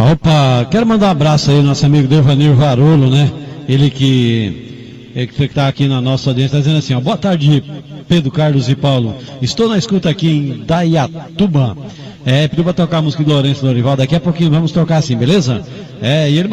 Opa, quero mandar um abraço aí ao nosso amigo Devanir Varolo, né? Ele que está aqui na nossa audiência, está dizendo assim, ó, boa tarde, Pedro, Carlos e Paulo. Estou na escuta aqui em Dayatuba. Pediu para tocar a música do Lourenço Lorival. Daqui a pouquinho vamos tocar assim, beleza? E ele